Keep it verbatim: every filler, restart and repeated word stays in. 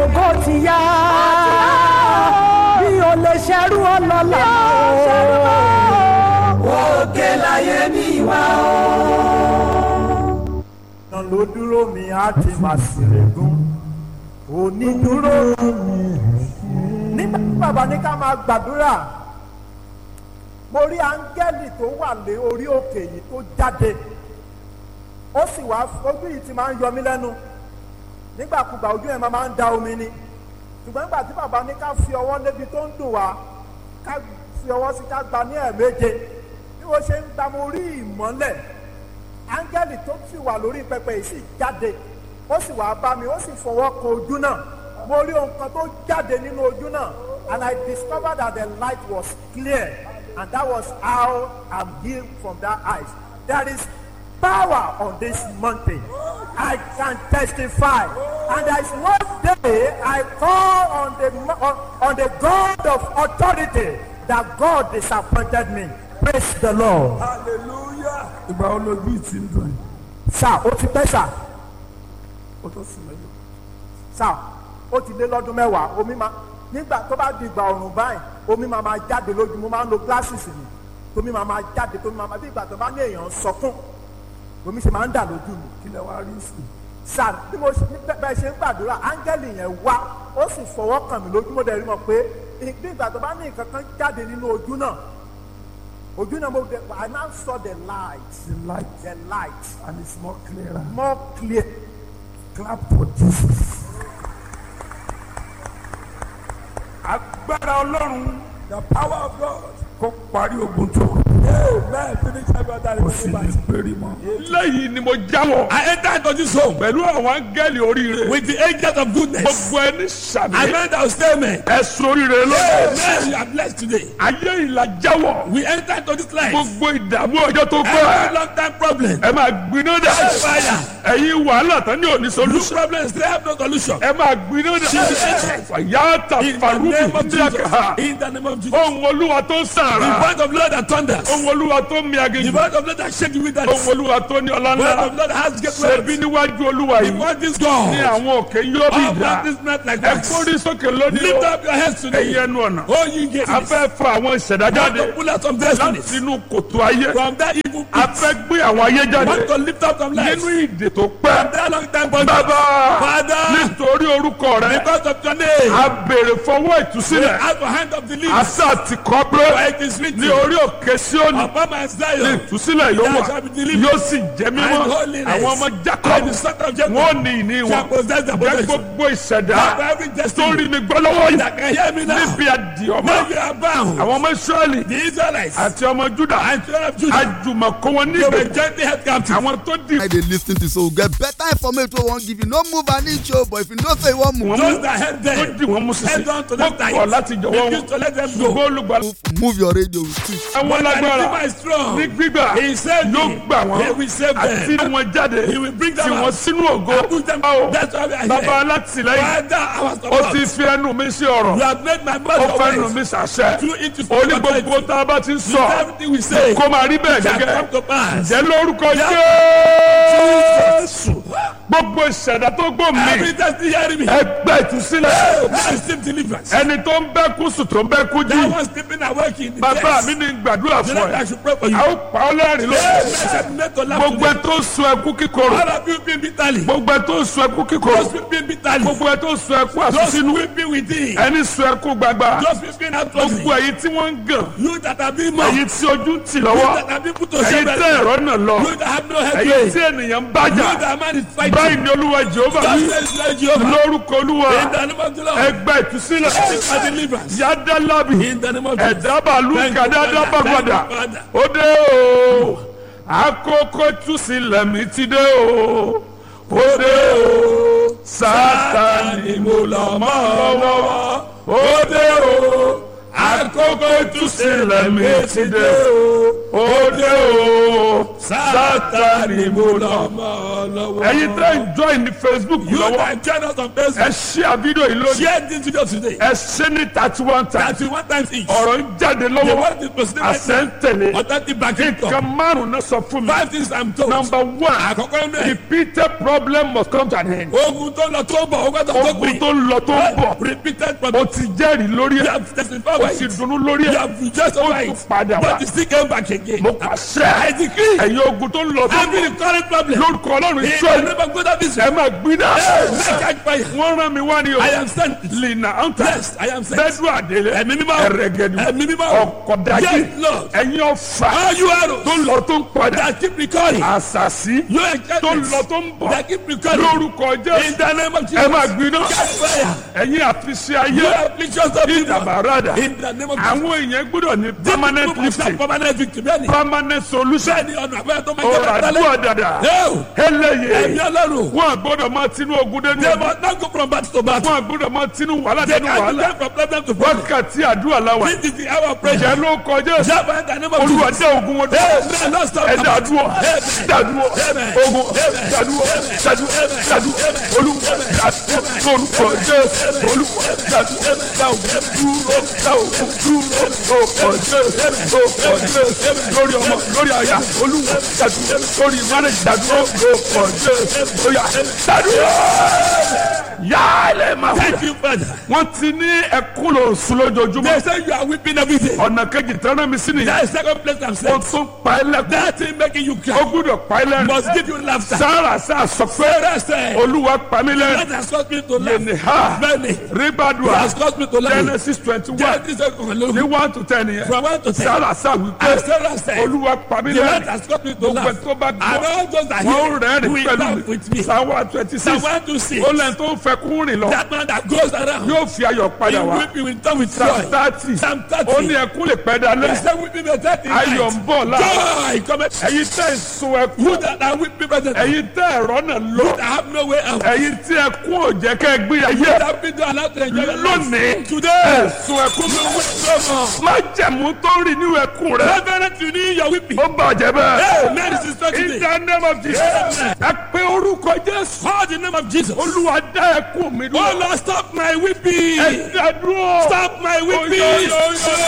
ògo ti yá bí o lè ṣerú ọlọ́lá òkè láyé mi wá o. ló dúró mi á ti máa ṣèrègùn onídúró nígbà tí bàbá ní ká máa gbàdúrà mo rí áńgẹ́lì tó wà lé orí òkè yìí tó jáde ó sì wá ojú yìí ti máa ń yọ mí lẹ́nu nígbàkúgbà ojú yẹn máa ń da omi ni ṣùgbọ́n nígbà tí bàbá ní ká fi ọwọ́ lébi tó ń dùn wá ká fi ọwọ́ sí ká gba ní ẹ̀ẹ̀méje bí wọ́n ṣe ń gba mo rí ìmọ́lẹ̀ áńgẹ́lì tó sì wà lórí pẹpẹ yìí sì jáde ó sì wá bá mi ó sì fọwọ́ kan ojú náà mo rí ohun kan tó jáde nínú ojú náà and I discovered that the light was clear and that was how I'm healed from that eyes. There is power on this mountain. I can testify. And there is one day I call on the on, on the God of authority that God disappointed me. Praise the Lord. Hallelujah. Ìgbà wo ló bí ti ń dùn yìí? Sá, ó ti pẹ́ sá. Ó tó sùn mẹ́lò. Sá, ó ti lé lọ́dún mẹ́wàá. Omi máa nígbà tó bá di ìgbà ọ̀rùn báyìí, omi máa máa jáde lójú. Mo máa ń lo glasses mi. Tómi máa máa jáde, tómi máa máa bí ìgbà tó bá ní èèyàn sọkún. Omi ṣe máa ń dà lójú mi. Kí lẹ wá rí sí? Sá, bí mo bẹ́ẹ̀ ṣe ń gbàdúrà, áńgẹ́lì yẹn wá, ó sì fọwọ́ kàn mí lójú. Mo dẹ̀ rí mọ̀ pé bí ìgbà tó bá ní nǹkan kan jáde nínú ojú náà. Ojú náà mo dẹ̀, I now saw the light. The light. The light. And it's more clearer. More clear. Clap for Jesus. Agbára Ọlọ́run. The power of God. Kó parí ogun tó kù. Amen. Finish every other kò sì ní péré mọ́. lẹ́yìn ni mo jáwọ́. I entered into this home pẹ̀lú àwọn áńgẹ́lì oríire. with the angels of goodness. gbogbo ẹni sàmì. I meant our statement. ẹ̀sùn oríire lọ́wọ́. Amen. You are blessed today. ayé ìlà jáwọ́. We entered into this life. gbogbo ìdààmú ọjọ́ tó Every pẹ́. long time problem. ẹ máa gbiná dà. Fire. ẹ̀yin wàhálà tán ní òní This solution. problem still have no solution. ẹ máa gbiná dà. fàyàtà In the name faruku of Jesus. díàkà. In the name of Jesus. ohun olúwa tó ń The sàrà. voice of Lord that thunders. ohun olúwa tó ń mi The aginjù. voice of Lord that shake you with that. ohun olúwa tó ní ọlá The voice of ńlá. Lord that has great ṣebí wealth. níwájú olúwa The yìí. voice is ní God. àwọn òkè yóò bí All dá. practice not like ẹ that. kórìí sókè lónìí Lift o. up your heads today. ẹ̀yin ẹnu ọ̀nà. Oh, you get a it. fẹ́ fa àwọn ìṣẹ̀dá Want to jáde. pull out some láti destinies inú kòtò ayé. from that evil a pit. fẹ́ gbé àwọn ayé Want jáde. to lift up some lives nínú from ìdè tó pẹ́. that long time bondage. bàbá Father, nítorí orúkọ rẹ. because of your name, a béèrè fọwọ́ we ìtúsílẹ̀. have a hand of the leaves. àṣà ti kọ́ For pé it is written, ní orí òkè Síónì upon my ní Zion, ìtúsílẹ̀ yóò there wà shall be deliverance yóò sì jẹ́ mímọ́. and holiness. àwọn ọmọ And Jákọ́bù the son of Jacob wọn ò ní ìní shall wọn. possess the jẹ́ possession. gbogbo ìṣẹ̀dá Have every tó destiny rí mi gbọ́ lọ́wọ́ yìí that can hear me now. níbi àdìọ́mọ́. Now you are bound. àwọn ọmọ Ísírẹ́lì The Israelites àti ọmọ Júdà and children of Judah, àjùmọ̀kó wọn they were níbẹ̀. gently held captive. àwọn tó di I dey lis ten to so get better information wey wan give you no move an inch o but if you know say you wan move wọn Those mú that held tó them, di wọn mú sísè held on to them wọn tight. kọ̀ láti jọ̀wọ́ Refused to wọn. let them go. ṣùgbọ́n olùgbàlà move move your radio with it. àwọn But the lágbára Redeemer is strong. ní gbígbà He saved yóò me. gbà wọn He will save àti them. wọn jáde He will bring them tí wọn out. sínú ògo. And put them Báwo? That's why we are bàbá here. alátìlẹ́yìn Father, our ó ti support. fi ẹnu mi sí ọ̀rọ̀ You have made my ó mouth fẹ́ nu your mi ways. sàṣẹ Through it to ó ní gbogbo tá a bá ti ń sọ everything we say kó máa rí bẹ́ẹ̀ shall gẹ́gẹ́ come to pass. jẹ́ lórúkọ Jesus. Jésù gbogbo ìṣẹ̀dá tó gbò mí Every destiny hearing me. ẹgbẹ́ ìtúsílẹ̀ Now receive deliverance. ẹni tó ń bẹ́ kú sùn tó ń bẹ́ kú That jí one sleeping awake in the bàbá chest. mi ní gbàdúrà The fún Lord, ẹ I should pray for you. a ó pa ọ́ lẹ́rìn lónìí Yes, I should make to laugh gbogbo ẹ today. tó ń sun ẹkú kíkorò All of you weeping bitterly. gbogbo ẹ tó ń sun ẹkú kíkorò Those weeping bitterly. gbogbo ẹ tó ń sun ẹkú Those àsúnsínú weeping within. ẹni sun ẹkú gbagba Those weeping outwardly. gbogbo èyí tí wọ́n ń gàn You that have been mocked. èyí tí ojú ń tì You lọ́wọ́ that have been put to èyí shame. tí ẹ̀rọ náà lọ You that have no èyí headway. tí ènìyàn ń You bájà that man is fighting. báyìí ni olúwa Jèhófà Just wí says Lord Jehovah. lórúkọ olúwa In the name of the Lord. ẹgbẹ́ ìtúsílẹ̀ Seek for deliverance. yádàlábì In the name of Jesus. ẹ̀dá bàálù Thank you, kàdáadá Father. bàgbàdà Thank you, Father. ó dé o àkókò ìtúsílẹ̀ mi ti dé o ó dé o Sátánì mo lọ mọ́ lọ́wọ́ ó dé o àkókò ìtúsílẹ̀ mi ti dé o ó dé o Sátánì mo lọ mọ́ lọ́wọ́. ẹ̀yin tẹ́ ń join ní Facebook You lọ́wọ́ can join us on ẹ Facebook. share fídíò yìí lónìí Share this video today. ẹ ṣe ní thirty one times thirty-one times each. ọ̀rọ̀ ń jáde The lọ́wọ́ word is proceeding right àṣẹ ń now. tẹ̀lé Authentic backing nǹkan talk. márùn-ún náà sọ fún mi. Five things I'm told. Number one, Àkọ́kọ́ inú ẹ̀. repeated problem must come to an end. Ogun tó lọ tó bọ̀, ogun tó tó Ogun gbìn. tó ń lọ tó ń bọ̀, Repeated o problem. ti jẹ́rìí lórí You ẹ̀, have testified o by ti it. dunnú lórí You ẹ̀, have rejoiced o over tún it. padà wá. But you still came back again. Mo I pàṣẹ decree. ẹ̀yin ogun tó ń lọ tó ń Every bọ̀ current problem. lórúkọ Ọlọ́run In the Ísírẹ́lì name of God of ẹ Israel. máa gbiná. Make catch fire. Wọ́n rán mi wá ní o. I am sent. Lina anta Yes, I am sent. bẹ́ẹ̀dù àdélé Ẹ̀mí mímọ́. ẹ̀rẹ̀gẹ̀dù Ẹ̀mí mímọ́. ọ̀kọ̀dájì Yes, Lord. ẹ̀yin ọ̀fà All you arrows tó ń lọ tó ń padà that keep recurring. àṣàṣì Your tó ń enchantments lọ tó ń bọ̀ that keep recurring. lórúkọ In Jésù the name of ẹ Jesus. máa gbiná. Catch fire. ẹ̀yin àfiṣe ayé You afflictions of people. ìdàbàràdà In the name of Jesus. àwọn èèyàn gbọ́dọ̀ ní permanent lifting Permanent victory. Bẹ́ẹ̀ni. permanent solution Bẹ́ẹ̀ni ọ̀nà àbẹ́rẹ́ tó máa ń ọ̀rọ̀ jẹ́ àdúrà dàdà Yóò. eléyè Ẹ̀mí Ọlọ́run. wọn gbọ́dọ̀ máa tinú ogun dénú They ogun must not go from battle to battle. wọn gbọ́dọ̀ máa tinú wàhálà They dénú can wàhálà go from problem to problem. wákàtí àdúrà láwà This is the hour of prayer. ìjẹ́ ló kọjá Java in the name of olúwa Jesus. dé ogun wọn dé Amen. Lord, stop. ẹ dàdúrọ̀ Amen. dàdúrọ̀ Amen. ogun Amen. dàdúrọ̀ dàdúrọ̀ dàdúrọ̀ olúwa dàdúrọ̀ lórúkọ Jésù olúwa dàdúrọ̀ dàdúrọ̀ dúró dàdúrọ̀ dúró lórúkọ Jésù lórúkọ Jésù lórí ọmọ lórí àyà olúwa dàdúrọ̀ lórí ìmọ̀lẹ̀ dàdúrọ̀ lórúkọ Jésù lórí dàdúrọ̀ yálẹ̀ máa wúlò. Thank you, Father. wọ́n ti ní ẹkún lò sùn lójoojúmọ́. They say you are weeping every day. ọ̀nà kejì tẹ́lẹ̀ mi sí nìyẹn. That is second place I'm o saying. tún pa ẹ́ lẹ́kún. That thing making you o cry gbúdọ̀ pa ẹ́ lẹ́rìn. must give you laughter. sára sá sọ pé Sarah said, olúwa pa mí that lẹ́rìn. has caused me to laugh. yẹnì ha Many. It ribadua has caused me to laugh. Genesis twenty one Genesis ní twenty one to ten yẹn. From one to ten. sára sá wípé And Sarah said, olúwa pa mí the Lord lẹ́rìn. has caused me to gbogbo ẹ̀ laugh. tó bá And gbọ́ all those that wọ́n hear rẹ́rìn will pẹ̀lú laugh with me. mi. Psalm one twenty six Psalm one to six. ó lẹ́yìn tó ń fẹ́ kún rìn lọ That man that goes around. yóò fi ayọ̀ padà You wá. weep, you will turn with Psalm joy. thirty Psalm ó ní thirty. ẹkún lè pẹ́ He dalẹ́. said, weeping may tarry in ayọ̀ ń night. bọ̀ láàárọ̀. Joy cometh. ẹ̀yin tẹ́ ń sun ẹkún. You that are weeping present. ẹ̀yin tẹ́ ẹ̀rọ náà lọ. You that have no way out. ẹ̀yin tí ẹkún ò jẹ́ kẹ́ ẹ gbé ayé. You that been allowed to enjoy your life. lónìí Today. ẹ̀ sun ẹkún. You weep no more. má jẹ̀mú tó rìn nínú ẹkún rẹ̀. Reverend, you need your weeping. ó bàjẹ́ bẹ́ẹ̀. Amen. This is not in today. the name of Jesus. Amen. ẹ pé orúkọ Jésù. Call the name of Jesus. olúwa dá ẹkún mi Oh dúró. Lord, stop my weeping. ẹ dá dúró. Stop my weeping. Oyo, yo, yo,